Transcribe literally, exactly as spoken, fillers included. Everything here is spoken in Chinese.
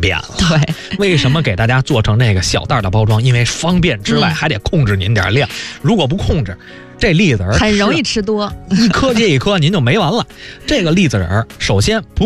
便了。 对， 为什么给大家做成这个小袋的包装？因为方便之外， 嗯、 还得控制您点量。如果不控制，这栗子仁很容易吃多， 一颗接一颗，您就没完了。这个栗子仁首先不